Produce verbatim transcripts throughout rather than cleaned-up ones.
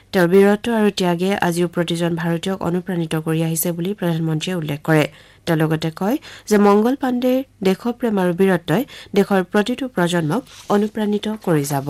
তেওঁৰ বীৰত্ব আৰু ত্যাগে আজিও প্ৰতিজন ভাৰতীয়ক অনুপ্ৰাণিত কৰি আহিছে বুলি প্ৰধানমন্ত্ৰীয়ে উল্লেখ কৰে তেওঁ লগতে কয় যে মংগল পাণ্ডেৰ দেশপ্ৰেম আৰু বীৰত্বই দেশৰ প্ৰতিটো প্ৰজন্মক অনুপ্ৰাণিত কৰি যাব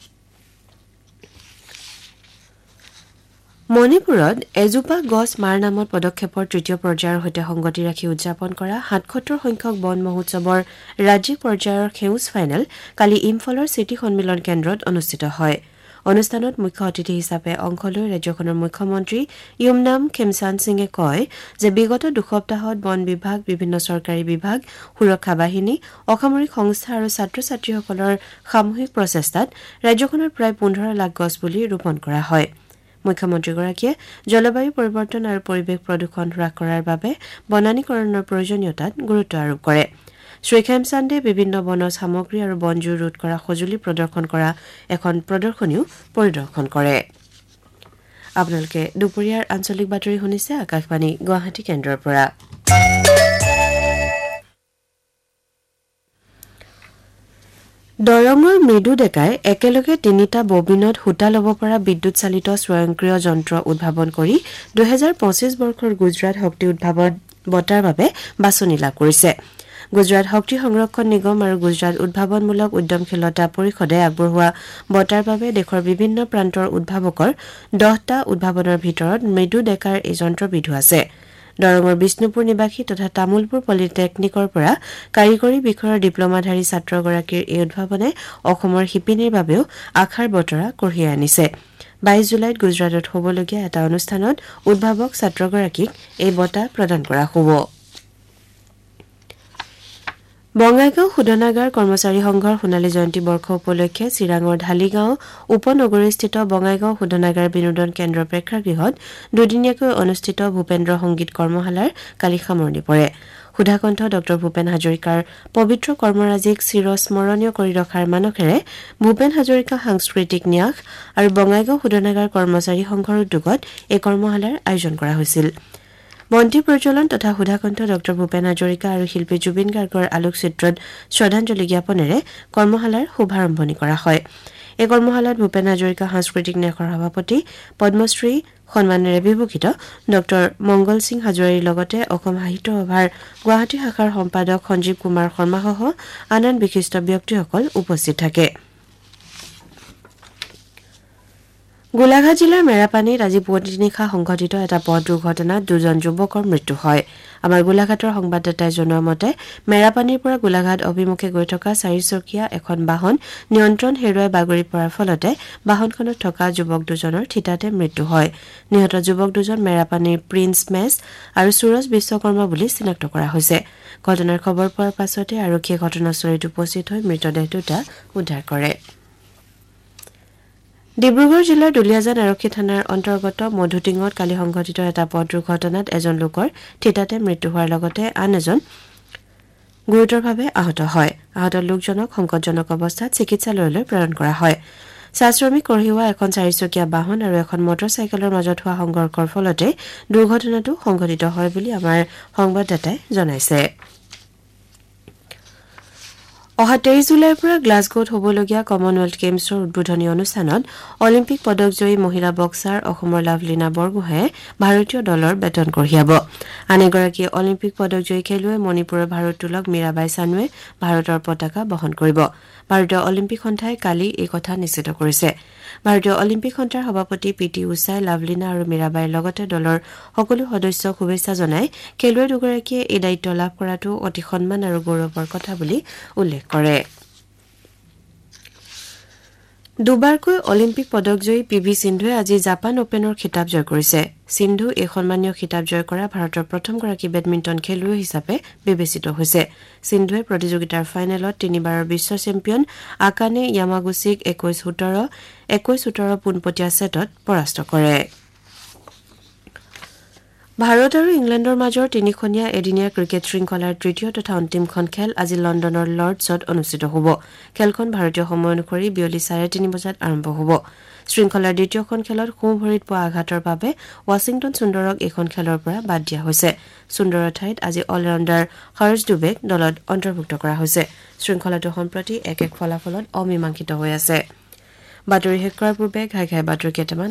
মণিপুৰত এজোপা গছ মাৰ নামত পদক্ষেপৰ তৃতীয় পৰ্যায়ৰ সৈতে সংগতি ৰাখি উদযাপন কৰা সাতসত্তৰ সংখ্যক বন মহোৎসৱৰ ৰাজ্যিক পৰ্যায়ৰ সেউজ ফাইনেল কালি ইম্ফলৰ চিটি সন্মিলন কেন্দ্ৰত অনুষ্ঠিত হয় অনুষ্ঠানত মুখ্য অতিথি হিচাপে অংশ লৈ ৰাজ্যখনৰ মুখ্যমন্ত্ৰী ইউমনাম খেমচান সিঙে কয় যে বিগত দুসপ্তাহত বন বিভাগ বিভিন্ন চৰকাৰী বিভাগ সুৰক্ষা বাহিনী অসামৰিক সংস্থা আৰু ছাত্ৰ ছাত্ৰীসকলৰ সামূহিক প্ৰচেষ্টাত ৰাজ্যখনৰ প্ৰায় পোন্ধৰ লাখ গছ পুলি ৰোপণ কৰা হয় মুখ্যমন্ত্ৰীগৰাকীয়ে জলবায়ু পৰিৱৰ্তন আৰু পৰিৱেশ প্ৰদূষণ হ্ৰাস কৰাৰ বাবে বনানীকৰণৰ প্ৰয়োজনীয়তাত গুৰুত্ব আৰোপ কৰে শ্ৰী খেমচান্দে বিভিন্ন বনজ সামগ্ৰী আৰু বনজুই ৰোধ কৰা সঁজুলি প্ৰদৰ্শন কৰা এখন প্ৰদৰ্শনীও পৰিদৰ্শন কৰে আপোনালোকে দুপৰীয়াৰ আঞ্চলিক বাতৰি শুনিছে আকাশবাণী গুৱাহাটী কেন্দ্ৰৰ পৰা দৰঙৰ মৃদু ডেকাই একেলগে তিনিটা ববিনত সূতা ল'ব পৰা বিদ্যুৎ চালিত স্বয়ংক্ৰিয় যন্ত্ৰ উদ্ভাৱন কৰি দুই হাজাৰ পঁচিছ বৰ্ষৰ গুজৰাট শক্তি উদ্ভাৱন বঁটাৰ বাবে বাছনি লাভ কৰিছে গুজৰাট শক্তি সংৰক্ষণ নিগম আৰু গুজৰাট উদ্ভাৱনমূলক উদ্যমশীলতা পৰিষদে আগবঢ়োৱা বঁটাৰ বাবে দেশৰ বিভিন্ন প্ৰান্তৰ উদ্ভাৱকৰ দহটা উদ্ভাৱনৰ ভিতৰত মৃদু ডেকাৰ এই যন্ত্ৰবিধো আছে দৰঙৰ বিষ্ণুপুৰ নিবাসী তথা তামুলপুৰ পলিটেকনিকৰ পৰা কাৰিকৰী বিষয়ৰ ডিপ্লমাধাৰী ছাত্ৰগৰাকীৰ এই উদ্ভাৱনে অসমৰ শিপিনীৰ বাবেও আশাৰ বতৰা কঢ়িয়াই আনিছে বাইছ জুলাইত গুজৰাটত হ'বলগীয়া এটা অনুষ্ঠানত উদ্ভাৱক ছাত্ৰগৰাকীক এই বঁটা প্ৰদান কৰা হ'ব বঙাইগাঁও শোধনাগাৰ কৰ্মচাৰী সংঘৰ সোণালী জয়ন্তী বৰ্ষ উপলক্ষে চিৰাঙৰ ঢালিগাঁও উপনগৰীস্থিত বঙাইগাঁও শোধনাগাৰ বিনোদন কেন্দ্ৰৰ প্ৰেক্ষাগৃহত দুদিনীয়াকৈ অনুষ্ঠিত ভূপেন্দ্ৰ সংগীত কৰ্মশালাৰ কালি সামৰণি পৰে সুধাকণ্ঠ ডক্টৰ ভূপেন হাজৰিকাৰ পবিত্ৰ কৰ্মৰাজিক চিৰস্মৰণীয় কৰি ৰখাৰ মানসেৰে ভূপেন হাজৰিকা সাংস্কৃতিক ন্যাস আৰু বঙাইগাঁও শোধনাগাৰ কৰ্মচাৰী সংঘৰ উদ্যোগত এই কৰ্মশালাৰ আয়োজন কৰা হৈছিল বন্তি প্ৰজ্বলন তথা সুধাকণ্ঠ ডক্টৰ ভূপেন হাজৰিকা আৰু শিল্পী জুবিন গাৰ্গৰ আলোকচিত্ৰত শ্ৰদ্ধাঞ্জলি জ্ঞাপনেৰে কৰ্মশালাৰ শুভাৰম্ভণি কৰা হয় এই কৰ্মশালাত ভূপেন হাজৰিকা সাংস্কৃতিক ন্যাসৰ সভাপতি পদ্মশ্ৰী সন্মানেৰে বিভূষিত ডক্টৰ মংগল সিং হাজৰিকাৰ লগতে অসম সাহিত্য সভাৰ গুৱাহাটী শাখাৰ সম্পাদক সঞ্জীৱ কুমাৰ শৰ্মাসহ আন আন বিশিষ্ট ব্যক্তিসকল উপস্থিত থাকে গোলাঘাট জিলাৰ মেৰাপানীত আজি পুৱতি নিশা সংঘটিত এটা পথ দুৰ্ঘটনাত দুজন যুৱকৰ মৃত্যু হয় আমাৰ গোলাঘাটৰ সংবাদদাতাই জনোৱা মতে মেৰাপানীৰ পৰা গোলাঘাট অভিমুখে গৈ থকা চাৰিচকীয়া এখন বাহন নিয়ন্ত্ৰণ হেৰুৱাই বাগৰি পৰাৰ ফলতে বাহনখনত থকা যুৱক দুজনৰ থিতাতে মৃত্যু হয় নিহত যুৱক দুজন মেৰাপানীৰ প্ৰিন্স মেছ আৰু সুৰজ বিশ্বকৰ্মা বুলি চিনাক্ত কৰা হৈছে ঘটনাৰ খবৰ পোৱাৰ পাছতে আৰক্ষীয়ে ঘটনাস্থলীত উপস্থিত হৈ মৃতদেহ দুটা উদ্ধাৰ কৰে ডিব্ৰুগড় জিলাৰ দুলিয়াজান আৰক্ষী থানাৰ অন্তৰ্গত মধুটিঙত কালি সংঘটিত এটা পথ দুৰ্ঘটনাত এজন লোকৰ থিতাতে মৃত্যু হোৱাৰ লগতে আন এজন গুৰুতৰভাৱে আহত হয় আহত লোকজনক সংকটজনক অৱস্থাত চিকিৎসালয়লৈ প্ৰেৰণ কৰা হয় চাহ শ্ৰমিক কঢ়িওৱা এখন চাৰিচকীয়া বাহন আৰু এখন মটৰচাইকেলৰ মাজত হোৱা সংঘৰ্ষৰ ফলতে দুৰ্ঘটনাটো সংঘটিত হয় বুলি আমাৰ সংবাদদাতাই জনাইছে অহা তেইছ জুলাইৰ পৰা গ্লাছগোত হ'বলগীয়া কমনৱেলথ গেমছৰ উদ্বোধনী অনুষ্ঠানত অলিম্পিক পদকজয়ী মহিলা বক্সাৰ অসমৰ লাভলীনা বৰগোহাঁয়ে ভাৰতীয় দলৰ বেটন কঢ়িয়াব আন এগৰাকী অলিম্পিক পদকজয়ী খেলুৱৈ মণিপুৰৰ ভাৰোত্তোলক মীৰাবাই চানুৱে ভাৰতৰ পতাকা বহন কৰিব ভাৰতীয় অলিম্পিক সন্থাই কালি এই কথা নিশ্চিত কৰিছে ভাৰতীয় অলিম্পিক সন্থাৰ সভাপতি পি টি উষাই লাভলীনা আৰু মীৰাবাইৰ লগতে দলৰ সকলো সদস্যক শুভেচ্ছা জনাই খেলুৱৈ দুগৰাকীয়ে এই দায়িত্ব লাভ কৰাটো অতি সন্মান আৰু গৌৰৱৰ কথা বুলি উল্লেখ কৰে দুবাৰকৈ অলিম্পিক পদকজয়ী পি ভি সিন্ধুৱে আজি জাপান অপেনৰ খিতাপ জয় কৰিছে সিন্ধু এই সন্মানীয় খিতাপ জয় কৰা ভাৰতৰ প্ৰথমগৰাকী বেডমিণ্টন খেলুৱৈ হিচাপে বিবেচিত হৈছে সিন্ধুৱে প্ৰতিযোগিতাৰ ফাইনেলত তিনিবাৰৰ বিশ্ব চেম্পিয়ন আকানে য়ামাগুচিক একৈশ সোতৰ একৈশ সোতৰ পোনপটীয়া ছেটত পৰাস্ত কৰে ভাৰত আৰু ইংলেণ্ডৰ মাজৰ তিনিখনীয়া এদিনীয়া ক্ৰিকেট শৃংখলাৰ তৃতীয় তথা অন্তিমখন খেল আজি লণ্ডনৰ লৰ্ডছত অনুষ্ঠিত হ'ব খেলখন ভাৰতীয় সময় অনুসৰি বিয়লি চাৰে তিনি বজাত আৰম্ভ হ'ব শৃংখলাৰ দ্বিতীয়খন খেলত সোঁ ভৰিত পোৱা আঘাতৰ বাবে ৱাশ্বিংটন সুন্দৰক এইখন খেলৰ পৰা বাদ দিয়া হৈছে সুন্দৰৰ ঠাইত আজি অলৰাউণ্ডাৰ হৰ্ষ ডুবেক দলত অন্তৰ্ভুক্ত কৰা হৈছে শৃংখলাটো সম্প্ৰতি এক এক ফলাফলত অমীমাংসিত হৈ আছে বাতৰি শেষ কৰাৰ পূৰ্বে ঘাই ঘাই বাতৰি কেইটামান